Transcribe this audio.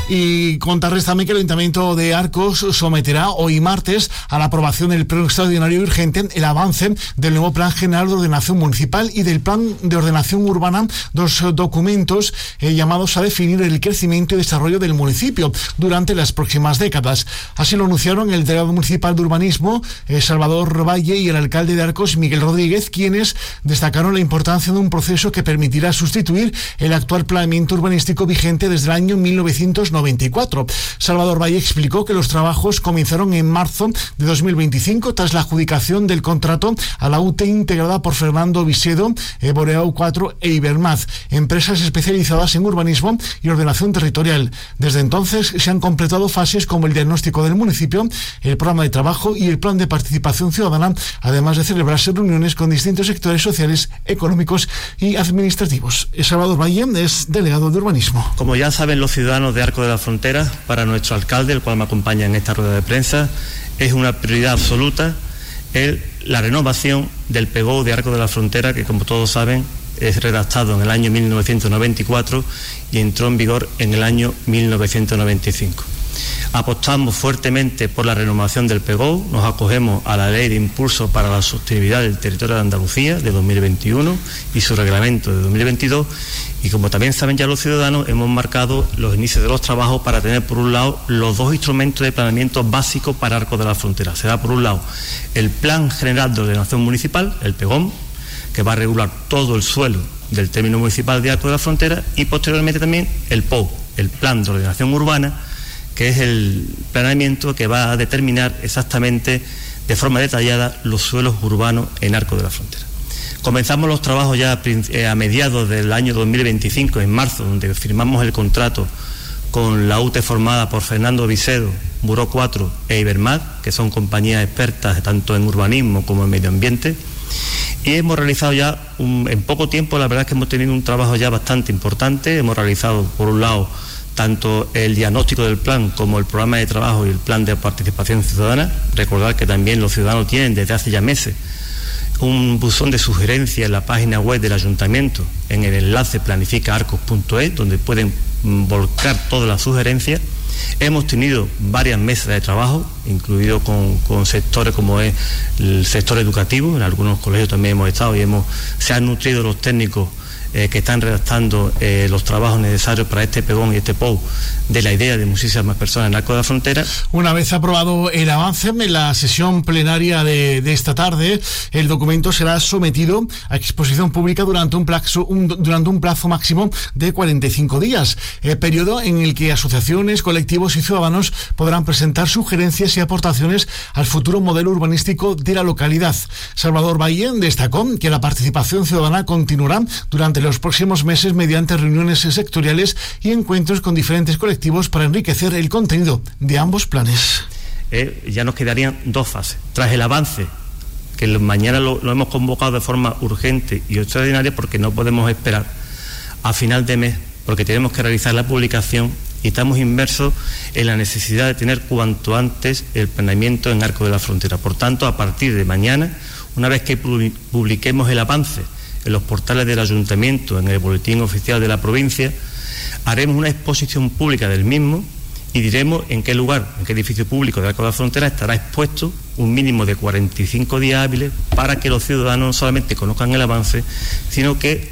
Y contarles también que el Ayuntamiento de Arcos someterá hoy martes a la aprobación del Pleno Extraordinario Urgente el avance del nuevo Plan General de Ordenación Municipal y del Plan de Ordenación Urbana, dos documentos llamados a definir el crecimiento y desarrollo del municipio durante las próximas décadas. Así lo anunciaron el delegado municipal de Urbanismo, Salvador Valle, y el alcalde de Arcos, Miguel Rodríguez, quienes destacaron la importancia de un proceso que permitirá sustituir el actual planeamiento urbanístico vigente desde el año 1994. Salvador Valle explicó que los trabajos comenzaron en marzo de 2025 tras la adjudicación del contrato a la UT integrada por Fernando Visedo, Boreau 4 e Ibermaz, empresas especializadas en urbanismo y ordenación territorial. Desde entonces se han completado fases como el diagnóstico del municipio, el programa de trabajo y el plan de participación ciudadana, además de celebrarse reuniones con distintos sectores sociales, económicos y administrativos. Salvador Valle es delegado de urbanismo. Como ya saben los ciudadanos de Arcos de la Frontera, para nuestro alcalde, el cual me acompaña en esta rueda de prensa, es una prioridad absoluta la renovación del PGO de Arcos de la Frontera, que como todos saben es redactado en el año 1994 y entró en vigor en el año 1995. Apostamos fuertemente por la renovación del PGO, nos acogemos a la Ley de Impulso para la Sostenibilidad del Territorio de Andalucía de 2021 y su reglamento de 2022, y como también saben ya los ciudadanos, hemos marcado los inicios de los trabajos para tener por un lado los dos instrumentos de planeamiento básicos para Arcos de la Frontera. Será por un lado el Plan General de Ordenación Municipal, el PEGOM, que va a regular todo el suelo del término municipal de Arcos de la Frontera, y posteriormente también el POU, el Plan de Ordenación Urbana, que es el planeamiento que va a determinar exactamente de forma detallada los suelos urbanos en Arcos de la Frontera. Comenzamos los trabajos ya a mediados del año 2025, en marzo, donde firmamos el contrato con la UTE formada por Fernando Visedo, Boreau 4 e Ibermaz, que son compañías expertas tanto en urbanismo como en medio ambiente. Y hemos realizado ya, en poco tiempo, la verdad es que hemos tenido un trabajo ya bastante importante. Hemos realizado, por un lado, tanto el diagnóstico del plan como el programa de trabajo y el plan de participación ciudadana. Recordar que también los ciudadanos tienen desde hace ya meses un buzón de sugerencias en la página web del ayuntamiento, en el enlace planificaarcos.es, donde pueden volcar todas las sugerencias. Hemos tenido varias mesas de trabajo, incluido con sectores como es el sector educativo. En algunos colegios también hemos estado y se han nutrido los técnicos que están redactando los trabajos necesarios para este PEGON y este POU de la idea de muchísimas personas en Arcos de la Frontera. Una vez aprobado el avance en la sesión plenaria de esta tarde, el documento será sometido a exposición pública durante un plazo máximo de 45 días, periodo en el que asociaciones, colectivos y ciudadanos podrán presentar sugerencias y aportaciones al futuro modelo urbanístico de la localidad. Salvador Valle destacó que la participación ciudadana continuará durante los próximos meses mediante reuniones sectoriales y encuentros con diferentes colectivos para enriquecer el contenido de ambos planes. Ya nos quedarían dos fases. Tras el avance, que mañana lo hemos convocado de forma urgente y extraordinaria, porque no podemos esperar a final de mes, porque tenemos que realizar la publicación y estamos inmersos en la necesidad de tener cuanto antes el planeamiento en Arcos de la Frontera. Por tanto, a partir de mañana, una vez que publiquemos el avance en los portales del ayuntamiento, en el boletín oficial de la provincia, haremos una exposición pública del mismo y diremos en qué lugar, en qué edificio público de Arcos de la Frontera estará expuesto un mínimo de 45 días hábiles para que los ciudadanos no solamente conozcan el avance, sino que